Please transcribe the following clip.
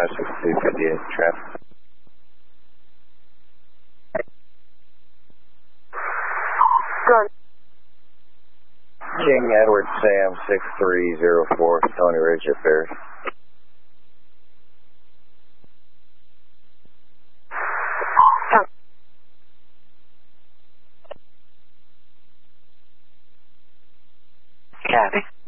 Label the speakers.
Speaker 1: 56258 traffic.
Speaker 2: Good.
Speaker 1: King Edward Sam 6304, Stony Ridge at Ferris.
Speaker 2: Copy.